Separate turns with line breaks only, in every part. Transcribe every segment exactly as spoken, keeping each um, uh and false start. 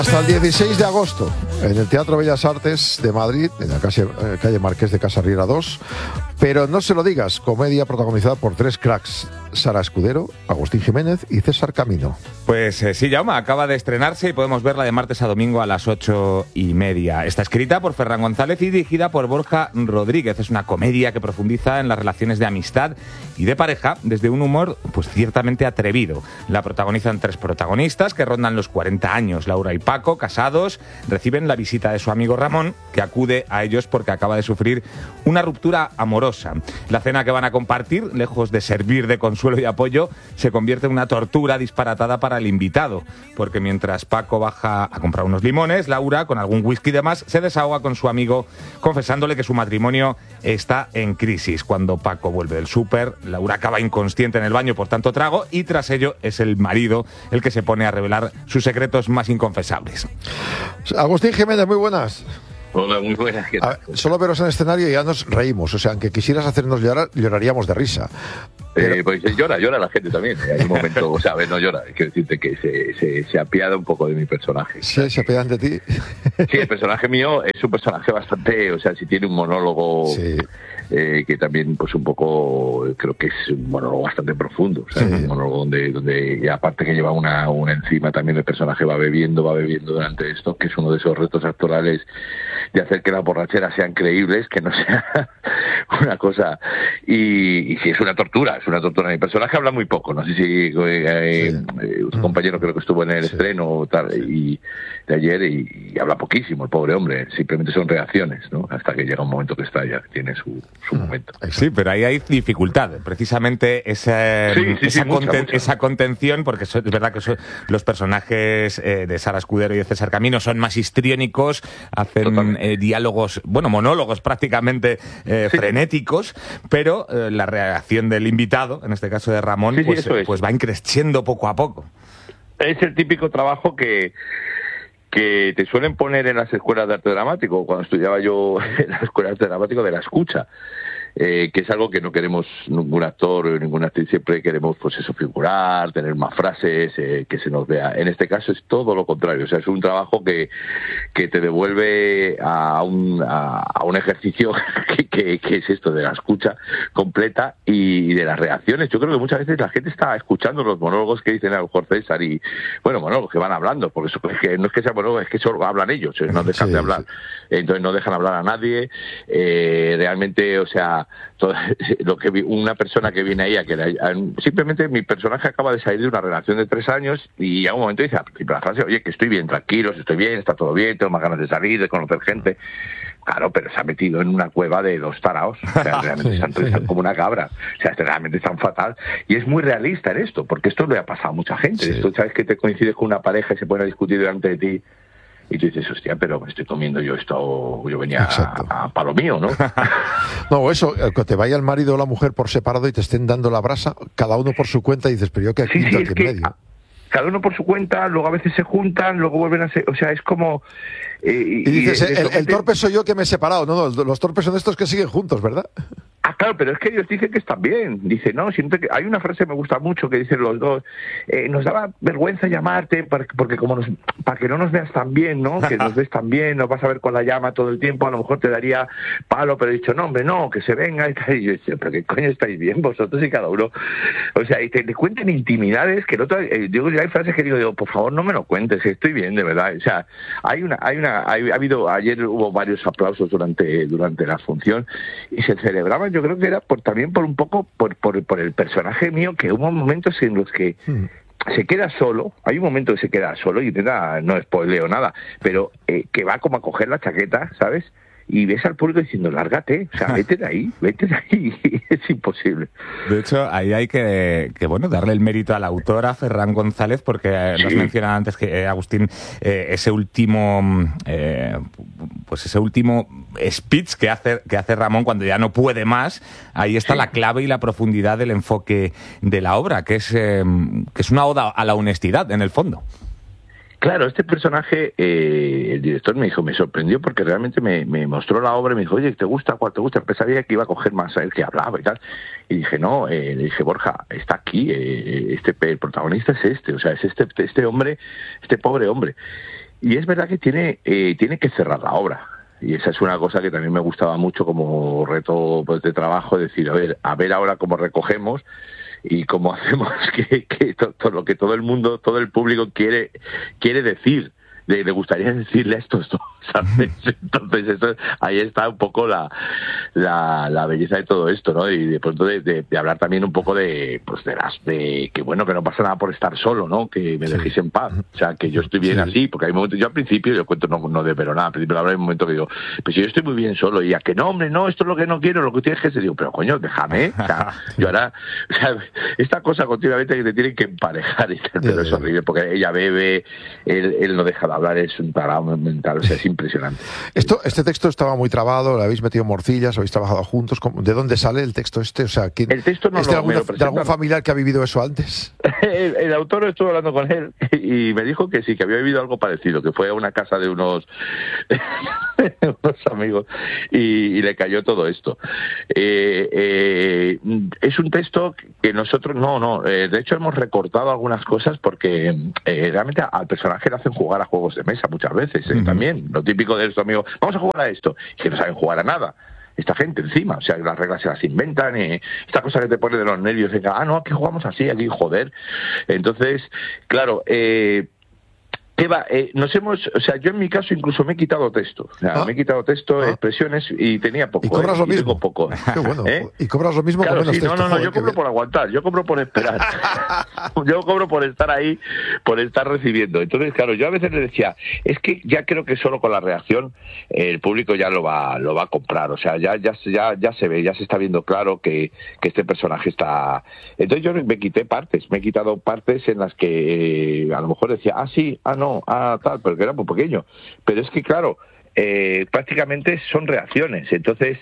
Hasta el dieciséis de agosto, en el Teatro Bellas Artes de Madrid, en la calle, eh, calle Marqués de Casarriera dos. Pero no se lo digas, comedia protagonizada por tres cracks: Sara Escudero, Agustín Jiménez y César Camino.
Pues eh, sí, Jaume, acaba de estrenarse y podemos verla de martes a domingo a las ocho y media. Está escrita por Ferran González y dirigida por Borja Rodríguez. Es una comedia que profundiza en las relaciones de amistad y de pareja desde un humor pues ciertamente atrevido. La protagonizan tres protagonistas que rondan los cuarenta años. Laura y Paco, casados, reciben la visita de su amigo Ramón, que acude a ellos porque acaba de sufrir una ruptura amorosa. La cena que van a compartir, lejos de servir de consuelo y apoyo, se convierte en una tortura disparatada para el invitado, porque mientras Paco baja a comprar unos limones, Laura, con algún whisky de más, se desahoga con su amigo confesándole que su matrimonio está en crisis. Cuando Paco vuelve del súper, Laura acaba inconsciente en el baño por tanto trago y tras ello es el marido el que se pone a revelar sus secretos más inconfesables.
Agustín Jiménez, muy buenas.
Hola, muy buenas. ¿Qué tal?
A, solo veros en escenario y ya nos reímos. O sea, aunque quisieras hacernos llorar, lloraríamos de risa.
Pero... Eh, pues llora, llora la gente también. Hay un momento, o sea, a ver, no llora. Quiero decirte que se, se, se apiada un poco de mi personaje.
Sí, se apiadan de ti.
Sí, el personaje mío es un personaje bastante, o sea, si tiene un monólogo... Sí. Eh, que también pues un poco creo que es un monólogo bastante profundo, o sea, sí. Un monólogo donde, donde y aparte que lleva una, una enzima, también el personaje va bebiendo, va bebiendo durante esto, que es uno de esos retos actorales de hacer que las borracheras sean creíbles, que no sea una cosa, y, y sí, es una tortura, es una tortura. Mi personaje habla muy poco, no sé si eh, sí. eh, un compañero creo que estuvo en el sí. estreno tal, y, de ayer y, y habla poquísimo, el pobre hombre, simplemente son reacciones, ¿no? Hasta que llega un momento que está ya, que tiene su su momento.
Sí, pero ahí hay dificultad, precisamente esa,
sí, sí,
esa,
sí, mucha,
conten,
mucha.
esa contención, porque es verdad que son, los personajes eh, de Sara Escudero y de César Camino son más histriónicos, hacen eh, diálogos, bueno, monólogos prácticamente eh, sí. frenéticos, pero eh, la reacción del invitado, en este caso de Ramón,
sí, sí,
pues,
es.
pues va increciendo poco a poco.
Es el típico trabajo que que te suelen poner en las escuelas de arte dramático, cuando estudiaba yo en las escuelas de arte dramático, de la escucha, eh, que es algo que no queremos ningún actor o ninguna actriz, siempre queremos pues eso, figurar, tener más frases, eh, que se nos vea. En este caso es todo lo contrario, o sea, es un trabajo que, que te devuelve a un, a, a un ejercicio que, que, que es esto de la escucha completa y de las reacciones. Yo creo que muchas veces la gente está escuchando los monólogos que dicen a lo mejor César y, bueno, monólogos que van hablando, porque eso es que no es que sea monólogo, es que solo hablan ellos, eh, no dejan sí, de hablar. Sí. Entonces no dejan hablar a nadie, eh, realmente, o sea, todo, lo que vi, una persona que viene ahí a que le, a, simplemente mi personaje acaba de salir de una relación de tres años y a un momento dice la frase, oye, que estoy bien, tranquilo, estoy bien, está todo bien, tengo más ganas de salir, de conocer gente. Claro, pero se ha metido en una cueva de dos taraos, o sea, realmente están, están como una cabra, o sea, realmente están fatal, y es muy realista en esto, porque esto le ha pasado a mucha gente, sí. Esto, sabes que te coincides con una pareja y se ponen a discutir delante de ti, y tú dices, hostia, pero me estoy comiendo yo esto, yo venía a, a palo mío, ¿no?
No, eso, que te vaya el marido o la mujer por separado y te estén dando la brasa, cada uno por su cuenta, y dices, pero yo que aquí,
sí, sí,
aquí
es
en
que
medio.
Cada uno por su cuenta, luego a veces se juntan, luego vuelven a ser, o sea, es como...
Eh, y, y dices, y, el, el torpe soy yo que me he separado, no, no, los torpes son estos que siguen juntos, ¿verdad?
Ah, claro, pero es que ellos dicen que están bien. Dice, no, siempre que... Hay una frase que me gusta mucho que dicen los dos, eh, nos daba vergüenza llamarte para, porque como nos, para que no nos veas tan bien, ¿no? Que nos ves tan bien, nos vas a ver con la llama todo el tiempo, a lo mejor te daría palo, pero he dicho, no, hombre, no, que se venga y tal. Y yo decía, pero ¿qué coño estáis bien vosotros y cada uno? O sea, y te, te cuenten intimidades que el otro... Eh, digo, hay frases que digo, digo, por favor, no me lo cuentes, estoy bien, de verdad. O sea, hay una... hay una hay, ha habido... Ayer hubo varios aplausos durante, durante la función y se celebraban, yo creo que era por también por un poco por, por, por el personaje mío, que hubo momentos en los que mm. se queda solo, hay un momento que se queda solo y nada, no spoileo nada, pero eh, que va como a coger la chaqueta, ¿sabes? Y ves al público diciendo, lárgate, o sea, vete de ahí, vete de ahí, es imposible.
De hecho, ahí hay que, que bueno, darle el mérito a la autora, Ferran González, porque sí. Nos mencionaba antes que, eh, Agustín, eh, ese último, eh, pues ese último speech que hace, que hace Ramón cuando ya no puede más, ahí está sí. La clave y la profundidad del enfoque de la obra, que es, eh, que es una oda a la honestidad, en el fondo.
Claro, este personaje, eh, el director me dijo, me sorprendió porque realmente me, me mostró la obra y me dijo, oye, ¿te gusta? ¿Cuál te gusta? Pensaría que iba a coger más a él que hablaba y tal. Y dije, no, eh, le dije, Borja, está aquí, eh, este el protagonista es este, o sea, es este, este hombre, este pobre hombre. y es verdad que tiene, eh, tiene que cerrar la obra. Y esa es una cosa que también me gustaba mucho como reto, pues, de trabajo, decir, a ver, a ver ahora cómo recogemos y cómo hacemos que, que todo, todo lo que todo el mundo, todo el público quiere, quiere decir. Le, le gustaría decirle esto, esto, ¿sabes? Entonces, eso, ahí está un poco la, la, la belleza de todo esto, ¿no? Y de pronto de, de, de hablar también un poco de, pues de las, de que bueno, que no pasa nada por estar solo, ¿no? Que me sí. dejéis en paz. O sea, que yo estoy bien sí. así, porque hay momentos, yo al principio, yo cuento, no, no de pero nada, al principio hay un momento que digo, pues yo estoy muy bien solo, y a que no, hombre, no, esto es lo que no quiero, lo que tienes que hacer, digo, pero coño, déjame, o sea, yo ahora, o sea, esta cosa continuamente que te tienen que emparejar, y tal, pero es horrible, porque ella bebe, él, él no deja de hablar, es un tarado mental, o sea, es impresionante.
Esto, este texto estaba muy trabado, le habéis metido morcillas, habéis trabajado juntos. ¿De dónde sale el texto este? O sea, ¿quién,
el texto no
¿es de,
lo,
alguna,
lo
de algún familiar que ha vivido eso antes?
el, el autor, estuvo hablando con él y me dijo que sí, que había vivido algo parecido, que fue a una casa de unos, unos amigos y, y le cayó todo esto. Eh, eh, es un texto que nosotros, no, no, eh, de hecho hemos recortado algunas cosas porque eh, realmente al personaje le hacen jugar a juegos de mesa muchas veces, eh, uh-huh. también, lo típico de estos amigos, vamos a jugar a esto, y que no saben jugar a nada. Esta gente encima, o sea, las reglas se las inventan, eh, esta cosa que te pone de los nervios, de que, ah, no, aquí jugamos así, aquí, joder. Entonces, claro, eh, Eva, eh, nos hemos, o sea, yo en mi caso incluso me he quitado texto, o sea, ah. me he quitado texto, ah. expresiones, y tenía poco.
¿Y cobras
eh,
lo mismo?
Y poco.
Qué bueno. ¿Eh? ¿Y cobras lo mismo
claro,
con menos
sí,
texto?
No, no, no,
Joder,
yo cobro
bien.
por aguantar, yo cobro por esperar. Yo cobro por estar ahí, por estar recibiendo. Entonces, claro, yo a veces le decía, es que ya creo que solo con la reacción eh, el público ya lo va lo va a comprar, o sea, ya ya ya ya se ve, ya se está viendo claro que, que este personaje está... Entonces yo me quité partes, me he quitado partes en las que eh, a lo mejor decía, ah, sí, ah, no, ah, tal, pero que era muy pequeño. Pero es que, claro, eh, prácticamente son reacciones. Entonces,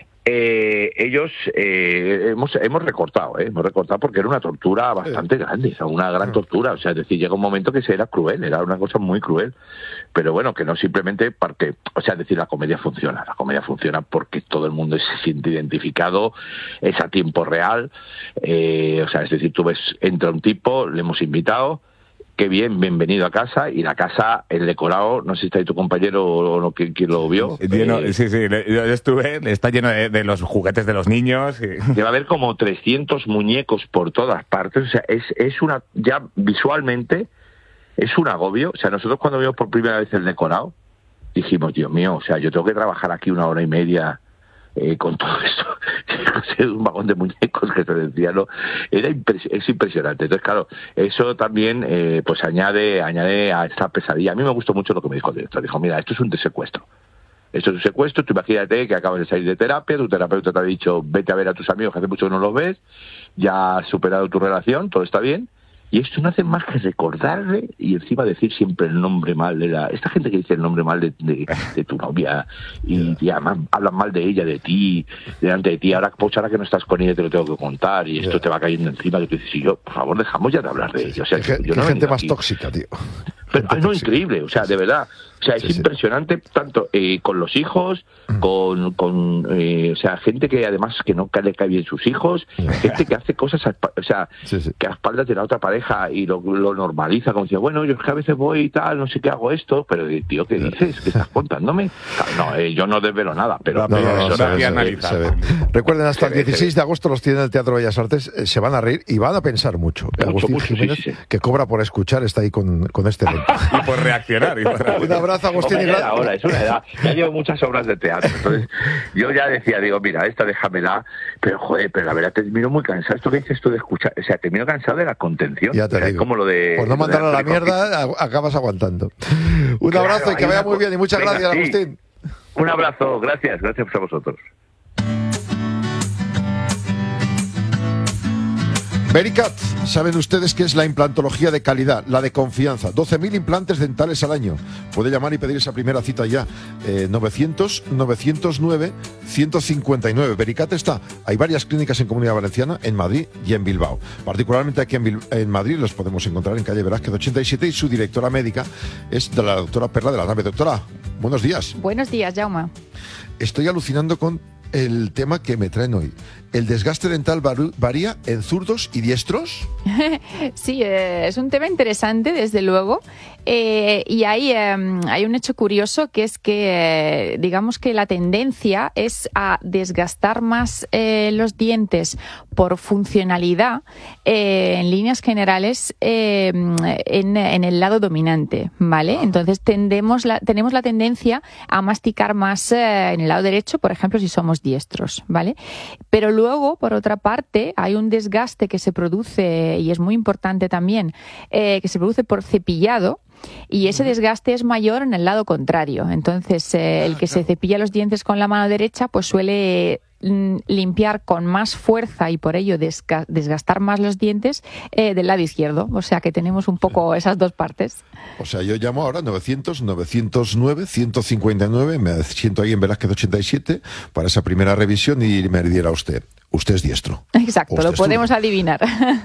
eh, ellos eh, hemos hemos recortado, ¿eh? hemos recortado porque era una tortura bastante grande, o sea, una gran tortura. O sea, es decir, llega un momento que se era cruel, era una cosa muy cruel. Pero bueno, que no simplemente porque, o sea, es decir, la comedia funciona. La comedia funciona porque todo el mundo se siente identificado, es a tiempo real. Eh, o sea, es decir, tú ves, entra un tipo, le hemos invitado, qué bien, bienvenido a casa, y la casa, el decorado, no sé si está ahí tu compañero o no, ¿quién, quién lo vio?
Lleno,
eh,
sí, sí, yo estuve, está lleno de, de los juguetes de los niños. Y...
Debe haber como trescientos muñecos por todas partes, o sea, es, es una, ya visualmente, es un agobio. O sea, nosotros cuando vimos por primera vez el decorado, dijimos, Dios mío, o sea, yo tengo que trabajar aquí una hora y media Eh, con todo esto, un vagón de muñecos que te decía, ¿no? Era impres- es impresionante. Entonces, claro, eso también eh, pues añade añade a esta pesadilla. A mí me gustó mucho lo que me dijo el director. Dijo, mira, esto es un secuestro. Esto es un secuestro. Tú imagínate que acabas de salir de terapia, tu terapeuta te ha dicho, vete a ver a tus amigos, que hace mucho que no los ves, ya has superado tu relación, todo está bien. Y esto no hace más que recordarle y encima decir siempre el nombre mal de la... Esta gente que dice el nombre mal de, de, de tu novia y, y además hablan mal de ella, de ti, delante de ti. Ahora, pues ahora que no estás con ella te lo tengo que contar y esto yeah. te va cayendo encima. Que tú dices, y yo, por favor, dejamos ya de hablar de ella. O sea,
¿Qué,
yo
qué
no
gente más
aquí.
tóxica, tío?
Pero, ay, no, increíble, o sea, de verdad. O sea, es sí, impresionante sí. tanto eh, con los hijos, mm. con, con eh, o sea, gente que además que no le cae bien sus hijos, gente que hace cosas, a, o sea, sí, sí. que a espaldas de la otra pareja y lo, lo normaliza, como dice, bueno, yo es que a veces voy y tal, no sé qué hago esto, pero tío, ¿qué dices? ¿Qué estás contándome? No, eh, yo no desvelo nada, pero...
No, no, no, se ve, analizar. Se ve. Recuerden, hasta el dieciséis de agosto los tienen en el Teatro Bellas Artes, eh, se van a reír y van a pensar mucho. mucho Agustín mucho, Jiménez, sí, sí. que cobra por escuchar, está ahí con, con este evento.
Y por reaccionar. Y por reaccionar.
Un abrazo, Agustín.
Hombre, ahora, es una edad. Ya llevo muchas obras de teatro, entonces yo ya decía, digo, mira, esta déjamela, pero joder, pero la verdad termino muy cansado. Esto que dices tú de escuchar, o sea, termino cansado de la contención.
Ya te
o sea,
digo.
Como lo de,
por no mandar a la mierda, acabas aguantando. Un claro, abrazo y que vaya una... muy bien y muchas Venga, gracias, sí. Agustín.
Un abrazo, gracias, gracias a vosotros.
Vericat, saben ustedes que es la implantología de calidad, la de confianza. doce mil implantes dentales al año. Puede llamar y pedir esa primera cita ya. Eh, novecientos, novecientos nueve, ciento cincuenta y nueve. Vericat está. Hay varias clínicas en Comunidad Valenciana, en Madrid y en Bilbao. Particularmente aquí en, Bil- en Madrid los podemos encontrar en calle Velázquez ochenta y siete y su directora médica es de la doctora Perla de la Nave. Doctora, buenos días.
Buenos días, Jaume.
Estoy alucinando con el tema que me traen hoy. ¿El desgaste dental varía en zurdos y diestros?
Sí, eh, es un tema interesante, desde luego. Eh, y hay, eh, hay un hecho curioso que es que, eh, digamos que la tendencia es a desgastar más eh, los dientes por funcionalidad, eh, en líneas generales, eh, en, en el lado dominante, ¿vale? Entonces tendemos la, tenemos la tendencia a masticar más eh, en el lado derecho, por ejemplo, si somos diestros, ¿vale? Pero luego, por otra parte, hay un desgaste que se produce, y es muy importante también, eh, que se produce por cepillado, y ese desgaste es mayor en el lado contrario. Entonces, eh, el que se cepilla los dientes con la mano derecha, pues suele limpiar con más fuerza y por ello desga- desgastar más los dientes eh, del lado izquierdo. O sea que tenemos un poco esas dos partes.
O sea, yo llamo ahora novecientos, novecientos nueve, ciento cincuenta y nueve, me siento ahí en Velázquez ochenta y siete para esa primera revisión y me diera usted, usted es diestro.
Exacto,
Usted
lo podemos
zurdo.
adivinar.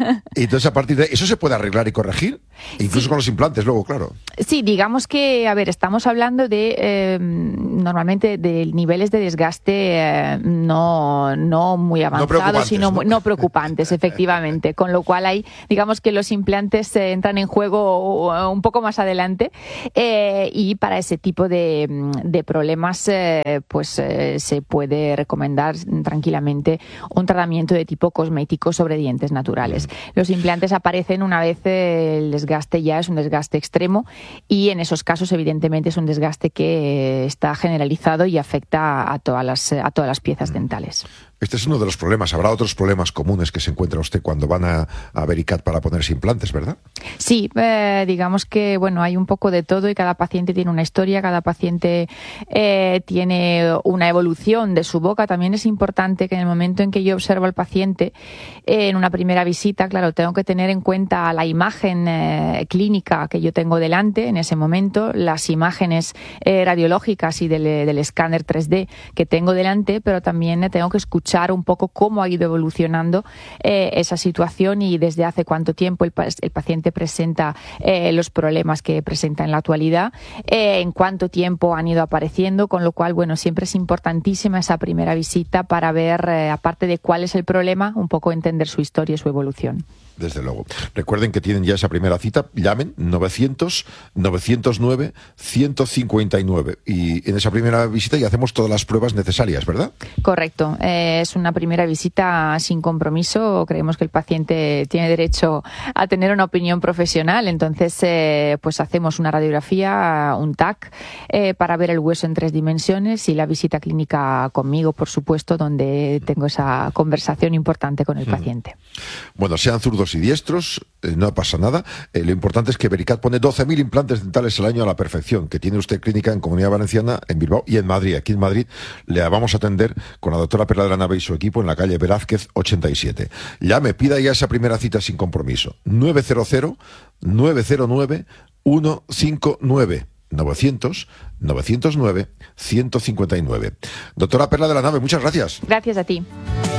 Y entonces a partir de eso se puede arreglar y corregir, incluso
Sí.
con los implantes luego, claro.
Sí, digamos que, a ver, estamos hablando de, eh, normalmente, de niveles de desgaste eh, no, no muy avanzados,
preocupantes,
sino
¿no?
muy- no preocupantes, efectivamente. Con lo cual hay, digamos que los implantes eh, entran en juego uh, un poco más adelante, eh, y para ese tipo de, de problemas, eh, pues eh, se puede recomendar tranquilamente un tratamiento de tipo cosmético sobre dientes naturales. Los implantes aparecen una vez eh, el desgaste ya es un desgaste extremo, y en esos casos evidentemente es un desgaste que eh, está generalizado y afecta a todas las, a todas las piezas dentales.
Este es uno de los problemas. Habrá otros problemas comunes que se encuentra usted cuando van a, a Vericat para ponerse implantes, ¿verdad?
Sí, eh, digamos que bueno, hay un poco de todo y cada paciente tiene una historia, cada paciente eh, tiene una evolución de su boca. También es importante que en el momento en que yo observo al paciente eh, en una primera visita, claro, tengo que tener en cuenta la imagen eh, clínica que yo tengo delante en ese momento, las imágenes eh, radiológicas y del, del escáner tres D que tengo delante, pero también eh, tengo que escuchar un poco cómo ha ido evolucionando eh, esa situación y desde hace cuánto tiempo el, pa- el paciente presenta eh, los problemas que presenta en la actualidad, eh, en cuánto tiempo han ido apareciendo, con lo cual, bueno, siempre es importantísima esa primera visita para ver, eh, aparte de cuál es el problema, un poco entender su historia y su evolución.
Desde luego. Recuerden que tienen ya esa primera cita, llamen novecientos, novecientos nueve, ciento cincuenta y nueve y en esa primera visita ya hacemos todas las pruebas necesarias, ¿verdad?
Correcto. Eh, es una primera visita sin compromiso. Creemos que el paciente tiene derecho a tener una opinión profesional. Entonces, eh, pues hacemos una radiografía, un T A C, eh, para ver el hueso en tres dimensiones, y la visita clínica conmigo, por supuesto, donde tengo esa conversación importante con el paciente.
Bueno, sean zurdos y diestros, eh, no pasa nada. Eh, lo importante es que Vericat pone doce mil implantes dentales al año a la perfección, que tiene usted clínica en Comunidad Valenciana, en Bilbao y en Madrid. Aquí en Madrid le vamos a atender con la doctora Perla de la Nave y su equipo en la calle Velázquez ochenta y siete. Llame, pida ya esa primera cita sin compromiso. nueve cero cero, nueve cero nueve, uno cinco nueve. novecientos, novecientos nueve, ciento cincuenta y nueve. Doctora Perla de la Nave, muchas gracias.
Gracias a ti.